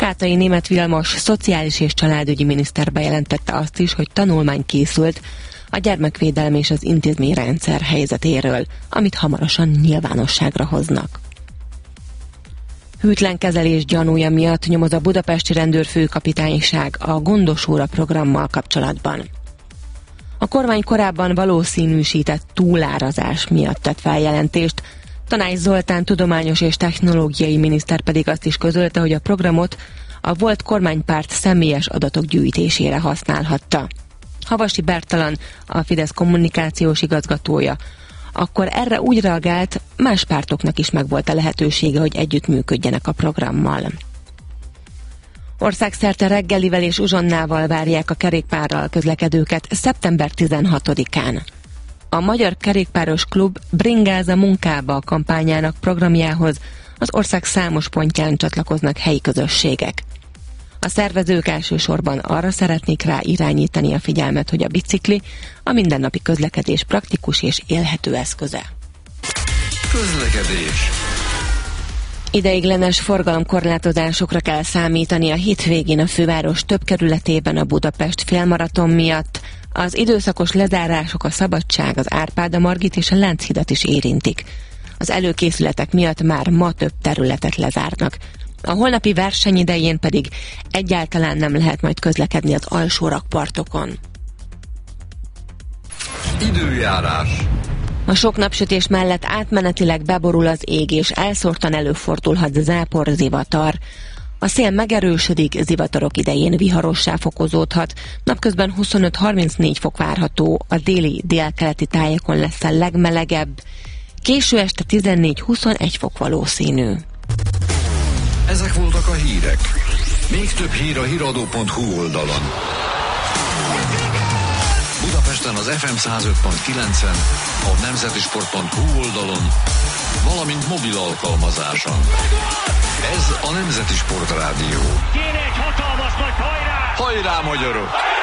Kátai Németh Vilmos szociális és családügyi miniszter bejelentette azt is, hogy tanulmány készült a gyermekvédelem és az intézményrendszer helyzetéről, amit hamarosan nyilvánosságra hoznak. Hűtlen kezelés gyanúja miatt nyomoz a budapesti rendőrfőkapitányság a Gondos óra programmal kapcsolatban. A kormány korábban valószínűsített túlárazás miatt tett feljelentést, Tanács Zoltán tudományos és technológiai miniszter pedig azt is közölte, hogy a programot a volt kormánypárt személyes adatok gyűjtésére használhatta. Havasi Bertalan, a Fidesz kommunikációs igazgatója, akkor erre úgy reagált, más pártoknak is megvolt a lehetősége, hogy együttműködjenek a programmal. Országszerte reggelivel és uzsonnával várják a kerékpárral közlekedőket szeptember 16-án. A Magyar Kerékpáros Klub Bringáz a munkába kampányának programjához az ország számos pontján csatlakoznak helyi közösségek. A szervezők elsősorban arra szeretnék rá irányítani a figyelmet, hogy a bicikli a mindennapi közlekedés praktikus és élhető eszköze. Közlekedés. Ideiglenes forgalomkorlátozásokra kell számítani a hétvégén a főváros több kerületében a Budapest félmaraton miatt. Az időszakos lezárások a Szabadság, az Árpád, a Margit és a Lánchidat is érintik. Az előkészületek miatt már ma több területet lezárnak. A holnapi verseny idején pedig egyáltalán nem lehet majd közlekedni az alsó rakpartokon. Időjárás. A sok napsütés mellett átmenetileg beborul az ég, és elszórtan előfordulhat zápor, zivatar. A szél megerősödik, zivatarok idején viharossá fokozódhat. Napközben 25-34 fok várható, a déli délkeleti tájakon lesz a legmelegebb. Késő este 14-21 fok valószínű. Ezek voltak a hírek. Még több hír a hiradó.hu oldalon. Budapesten az FM 105.9-en, a nemzetisport.hu oldalon, valamint mobil alkalmazáson. Ez a Nemzeti Sport Rádió. Kéne egy hatalmas nagy hajrá! Hajrá, magyarok!